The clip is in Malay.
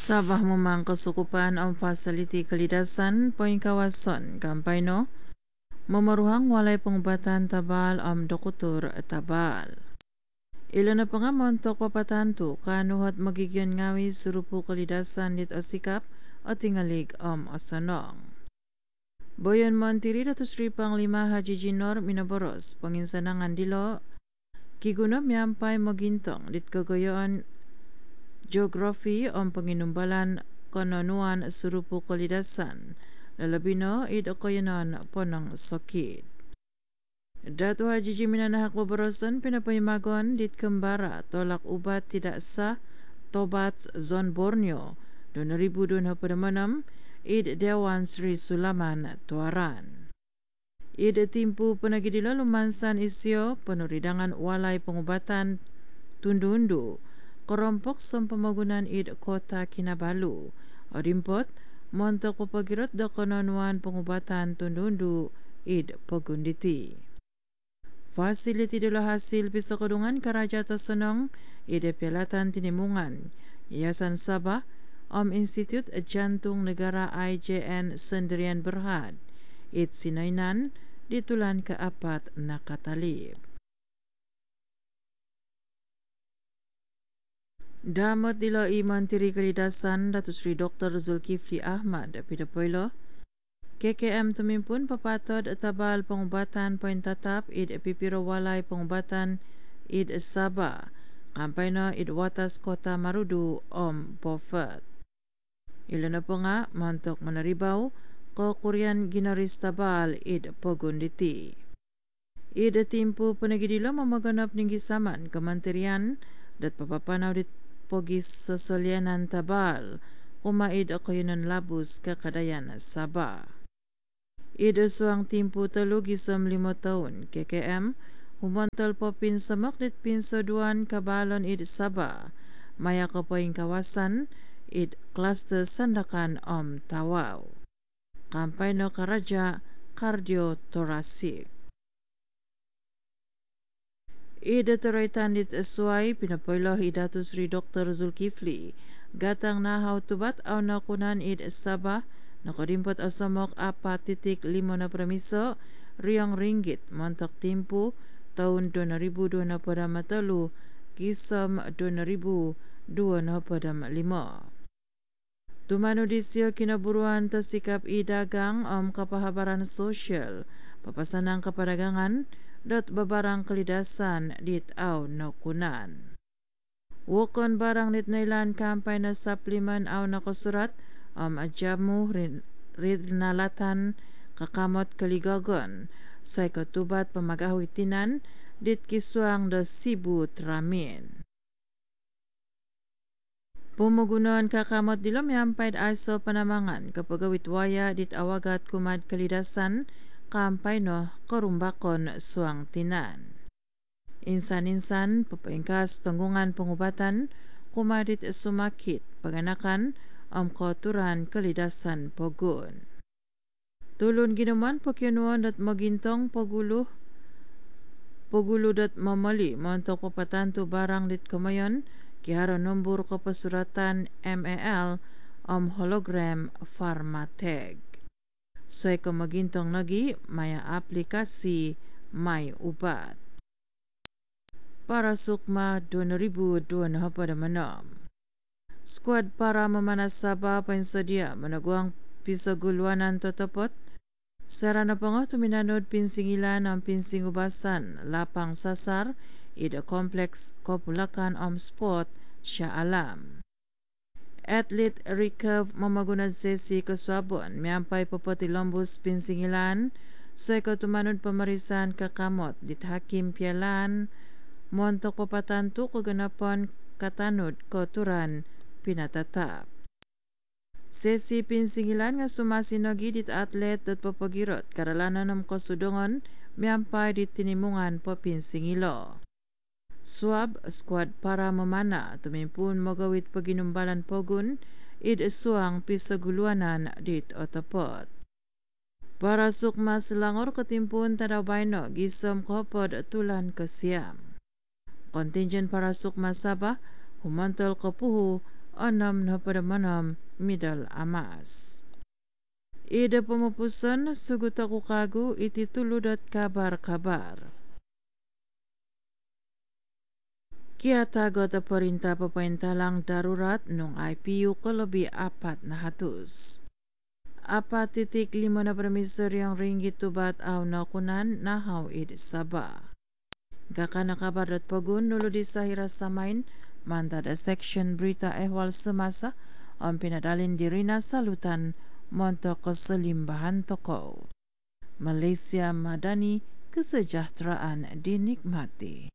Sabah memang kesukupan om fasiliti kelidasan poin kawasan Kampaino memeruhang walai pengubatan tabal om dokutur tabal. Ilan na pangamon tok papatan tu kanuhat magigyan ngawi surupu kelidasan dit osikap o tingalig om osanong. Boyon Montiri Datuk Sri Panglima Haji Jinor Minaboros penginsanangan dilo kiguno miampai magintong dit kegoyoan geografi om penginumbalan kononuan surupu kelidasan lalabino id okoyanon ponong sokit. Datu Haji Jiminanahak Baborosan pinapahimagon dit kembara tolak ubat tidak sah tobat zon Borneo 2026 id Dewan Sri Sulaman Tuaran. Id timpu penagidilo lumansan isyo penuridangan walai pengubatan tundu-undu kerompok sempemagunan id Kota Kinabalu odimpot montok pepagirot do kononuan pengubatan tundu-undu id Pogunditi. Fasiliti dulu hasil pisokodungan Karaja Tosenong ide Pelatan Tinimungan Yayasan Sabah Om Institut Jantung Negara IJN Sendirian Berhad id Sinainan ditulan keapat Nakatalib. Damat dilai Menteri Kelidasan Datuk Sri Dr. Zulkifli Ahmad Pidapoilo KKM tumimpun papatod tabal pengubatan poin tatap id pipiro walai pengubatan id Sabah Kampaino id watas Kota Marudu Om Bofet. Ilana po nga montok manaribau ko Kurian Ginaris tabal id Pogunditi. Id timpu penagidilo mamaganap ning gisaman kementerian dat papapanaw dit pogis sosolianan tabal kumaid akoyunan labus kakadayan Sabah. Ida suang timpu telu gisam 5 tahun KKM humantal po pinsamak dit pinsoduan kabalon id Sabah maya kapoing kawasan id kluster sandakan Om Tawau. Kampaino Karaja Kardiotorasik. Ida teraitan dit esuai pinapoiloh Datuk Sri Dr. Zulkifli gatang nahaw tubat aw nakunan id Sabah nakadimpot asamok 4.5 na premiso riyong ringgit montok timpu tahun 2023 kisam 2025. Tumano disyo kinaburuan to sikap idagang om kapahabaran sosial papasanang kapadagangan dot babarang kelidasan dit aw nakunan. Wokon barang dit nailan kampay na supplement aw nakosurat ajamu rinalatan kakamot kaligagon sa katubat pamagahutinan dit kisuang da Cebu Tramin. Pumugunon kakamot dilo miampaid aso panamangan kapagawit waya dit awagat kumad kalidasan kampay no korumbakon suang tinan. Insan-insan papaingkas tanggungan pengubatan kumadit sumakit paganakan am koturan kelidasan pogun. Tulun ginaman pagyanuan dat magintong paguluh dat mamali montok papatanto barang dit kamayon kihara nombor kapasuratan MAL am hologram Pharmateg. Soy magintong nagi maya aplikasi may ubat. Para sukma 2026. Squad para memanas Sabah pensedia menaguang pisaguluanan totopot sarana pangah tuminanod pinsingilan ang pinsingubasan lapang sasar ida kompleks Kopulakan Om Sport Shah Alam. Athlete Recurve mamagunad sesi kaswabon miampay papati lombus pinsingilan soy katumanod pamarisan kakamot dit Hakim Pialan montok papatanto kaganapan katanod koturan pinatatap. Sesi pinsingilan nga sumasinogi dit atlet at papagirot karalanan ng kasudungan miampay dit tinimungan po pinsingilo. Swab squad para mamana tumimpun magawit paginumbalan pogun id suang pisaguluanan dit otopot. Para sukma selangor ketimpun tadabayno gisom kopod tulan kesiam. Kontinjen para sukma Sabah humantol kapuhu onam na pada manam midal amas. Ida pemupusan sugu taku kagu iti tuludat kabar-kabar. Kia gota perintah peperintalang darurat nung IPU kelebih 400. 4.5 na permisor yang ringgit tubat au nakunan nahau id Sabah. Gakana kabar dot pagun dulu disahira samain manta da section berita ehwal semasa om pinadalin dirina salutan montok keselimbahan toko. Malaysia Madani, kesejahteraan dinikmati.